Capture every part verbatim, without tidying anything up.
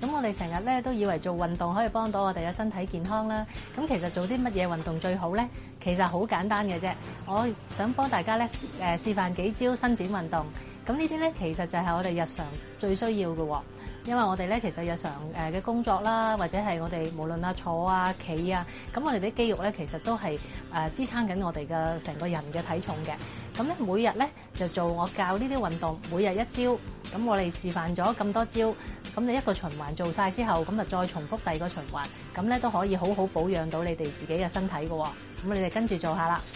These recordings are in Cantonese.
咁我哋成日咧都以為做運動可以幫到我哋嘅身體健康啦。咁其實做啲乜嘢運動最好咧？其實好簡單嘅啫。我想幫大家咧誒示範幾招伸展運動。咁呢啲咧其實就係我哋日常最需要嘅。因為我哋咧其實日常誒嘅工作啦，或者係我哋無論啊坐啊企啊，咁我哋啲肌肉咧其實都係誒支撐緊我哋嘅成個人嘅體重嘅。咁咧每日咧就做我教呢啲運動，每日一招。咁我哋示範咗咁多招，咁你一個循環做晒之後，咁就再重複第二個循環，咁咧都可以好好保養到你哋自己嘅身體嘅。咁你哋跟住做下啦。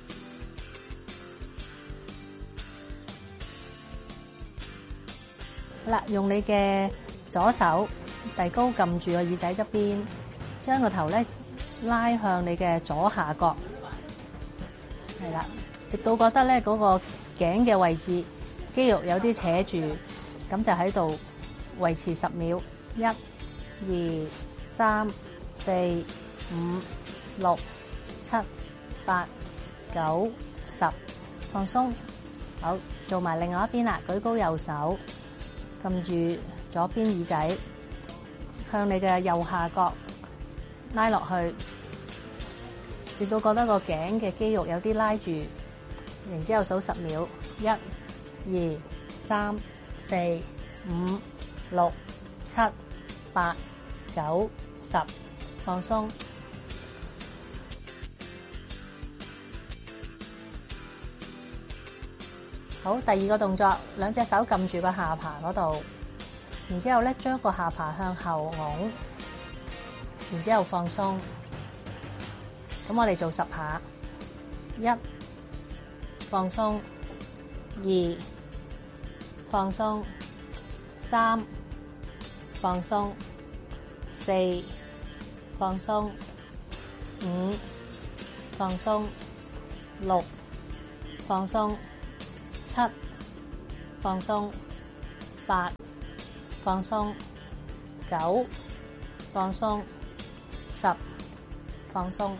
好啦，用你嘅左手遞高撳住個耳仔側邊，將個頭咧拉向你嘅左下角，係啦，直到覺得咧嗰個頸嘅位置肌肉有啲扯住，咁就喺度維持十秒，一、二、三、四、五、六、七、八、九、十，放鬆。好，做埋另外一邊啦，舉高右手。撳住左邊耳仔，向你嘅右下角拉落去，直到覺得個頸嘅肌肉有啲拉住，然之後數十秒，一、二、三、四、五、六、七、八、九、十，放鬆。好，第二個動作，兩隻手撳住個下巴嗰度，然之後咧將個下巴向後拱，然之後放鬆。咁我哋做十下，一，放鬆，二，放鬆，三，放鬆，四，放鬆，五，放鬆，六，放鬆。七，放鬆，八，放鬆，九，放鬆，十，放鬆。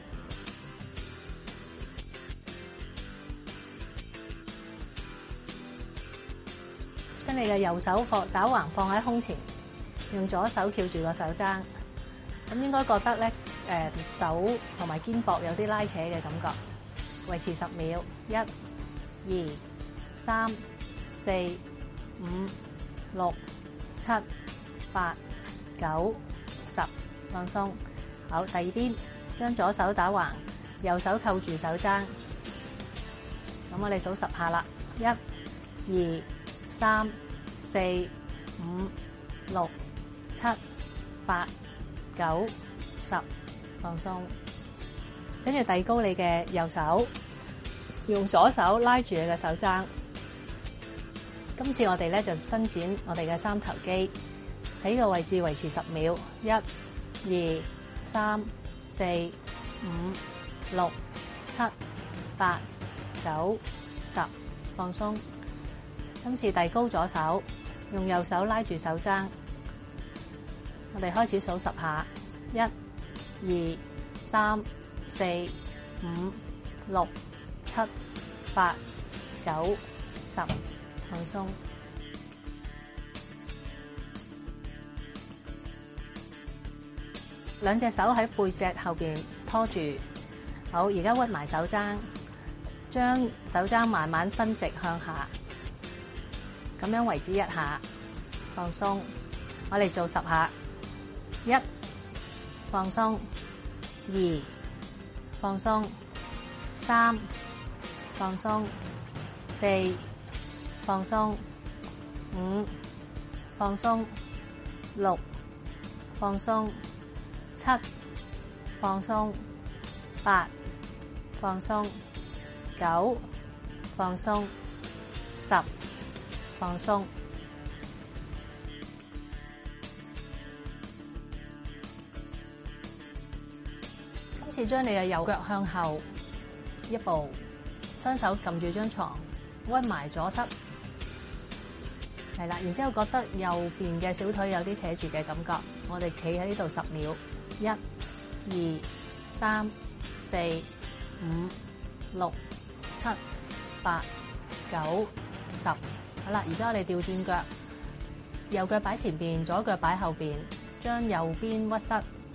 將你嘅右手放打橫放喺胸前，用左手翹住個手踭，咁應該覺得咧誒手同埋肩膊有啲拉扯嘅感覺，維持十秒，一、二。三、四、五、六、七、八、九、十，放鬆。好，第二邊，將左手打橫，右手扣住手踭。咁我哋數十下啦，一、二、三、四、五、六、七、八、九、十，放鬆。跟住遞高你嘅右手，用左手拉住你嘅手踭。今次我哋咧就伸展我哋嘅三頭肌，喺呢個位置維持十秒，一、二、三、四、五、六、七、八、九、十，放鬆。今次遞高左手，用右手拉住手踭，我哋開始數十下，一、二、三、四、五、六、七、八、九、十。放鬆，兩隻手喺背脊後邊拖住。好，而家屈埋手踭，將手踭慢慢伸直向下，咁樣為之一下，放鬆。我哋做十下，一，放鬆，二，放鬆，三，放鬆，四。放鬆，五，放鬆，六，放鬆，七，放鬆，八，放鬆，九，放鬆，十，放鬆。今次將你嘅右腳向後一步，雙手撳住張床，屈埋左膝。係啦，然之後覺得右邊嘅小腿有啲扯住嘅感覺，我哋企喺呢度十秒，一、二、三、四、五、六、七、八、九、十，好啦，而家我哋調轉腳，右腳擺前邊，左腳擺後邊， 將右邊屈膝，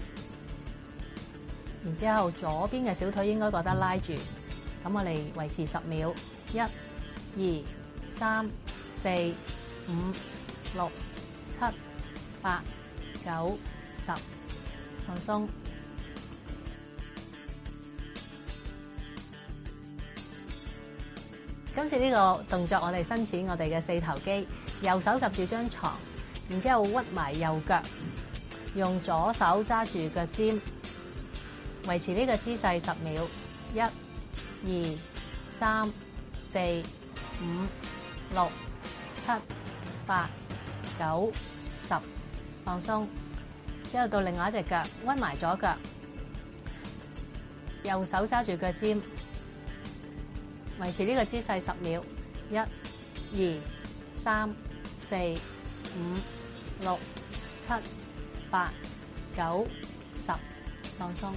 然之後左邊嘅小腿應該覺得拉住。咁我哋維持十秒，一、二、三、四、五、六、七、八、九、十，放鬆。今次呢個動作，我哋伸展我哋嘅四頭肌，右手夾住張床，然之後屈埋右腳，用左手揸住腳尖，維持呢個姿勢十秒，一、二、三、四、五、六、七、八、九、十，放鬆。之後到另外一隻腳，屈埋左腳，右手揸住腳尖，維持呢個姿勢十秒，一、二、三、四、五、六、七、八、九、十，放鬆。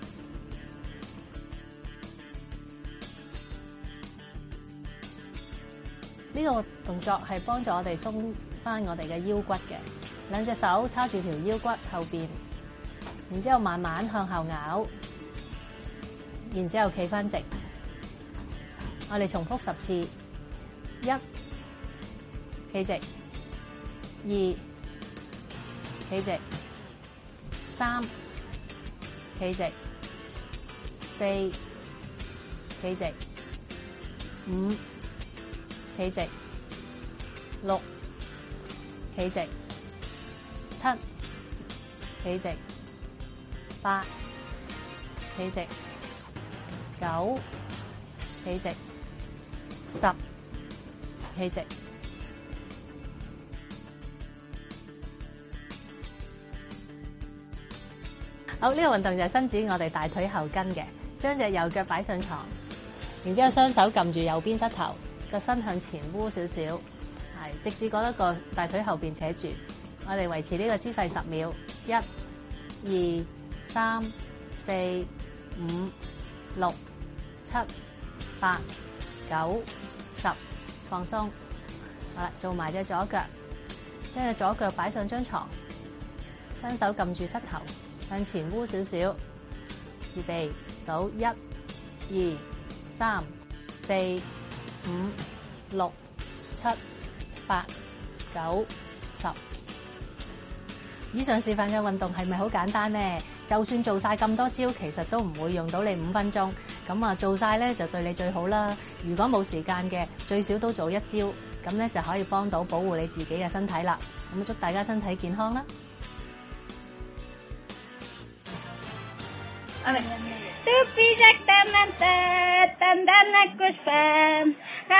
呢個動作係幫助我哋鬆翻我哋嘅腰骨嘅，兩隻手叉住條腰骨後邊，然之後慢慢向後咬，然之後企翻直。我哋重複十次，一，企直，二，企直，三，企直，四，企直，五，企直，六，企直，七，企直，八，企直，九，企直，十，企直。好，呢個運動就係伸展我哋大腿後筋嘅，將隻右腳擺上床，然之後雙手撳住右邊膝頭，個身向前彎少少，係直至覺得個大腿後邊扯住。我哋維持呢個姿勢十秒，一、二、三、四、五、六、七、八、九、十，放鬆。好啦，做埋隻左腳，將隻左腳擺上張床，雙手撳住膝頭，向前彎少少，預備數一、二、三、四、五、六、七、八、九、十。以上示範嘅運動係咪好簡單呢？就算做晒咁多招，其實都唔會用到你五分鐘。咁啊，做晒咧就對你最好啦。如果冇時間嘅，最少都做一招，咁咧就可以幫到保護你自己嘅身體啦。咁祝大家身體健康啦！ 我哋。